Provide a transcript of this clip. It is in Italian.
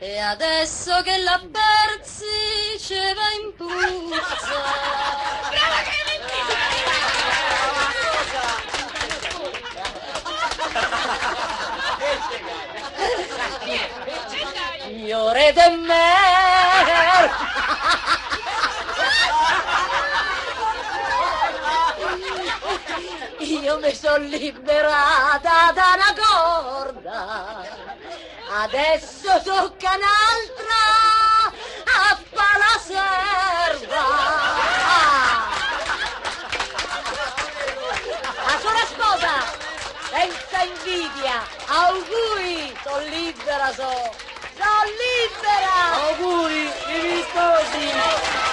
E adesso che la persi ce va in puzza. Brava Clementina! Io re de mer. Io mi sono liberata da una corda, adesso tocca un'altra a fa la serva. La sola sposa, senza invidia, auguri, sono libera, sono libera. Auguri, mi sposi.